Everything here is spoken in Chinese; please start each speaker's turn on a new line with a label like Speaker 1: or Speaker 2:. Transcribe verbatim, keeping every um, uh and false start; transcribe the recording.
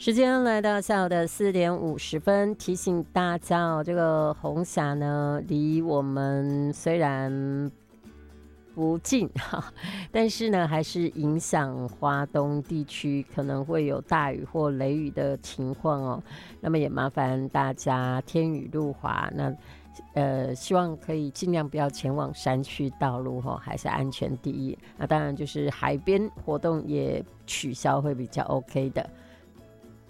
Speaker 1: 时间来到下午的四点五十分，提醒大家哦，这个红霞呢，离我们虽然不近哈，但是呢，还是影响华东地区可能会有大雨或雷雨的情况哦。那么也麻烦大家天雨路滑，那呃，希望可以尽量不要前往山区道路哈，还是安全第一。那当然就是海边活动也取消会比较 OK 的。